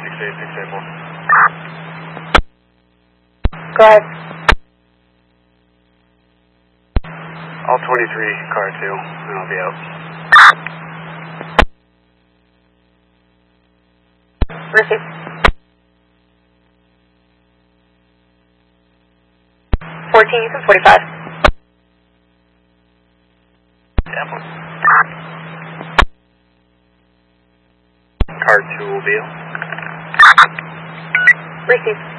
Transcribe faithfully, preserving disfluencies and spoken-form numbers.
six eight six eight four. Go ahead. All twenty-three, car two, and I'll be out. Receive. fourteen, you can forty-five. Apple. Car two will be out. Receive.